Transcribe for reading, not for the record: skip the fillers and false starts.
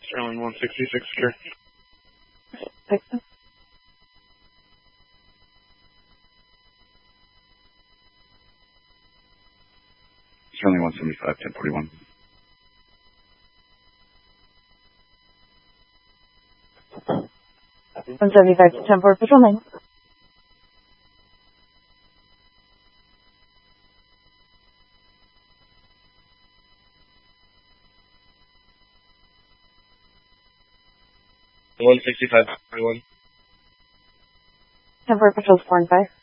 Sterling 166 secure. Texas. Sterling 175, 1041. One 75 to 10-4, patrol 9. $165, 41. 10-4, patrols 4 and 5.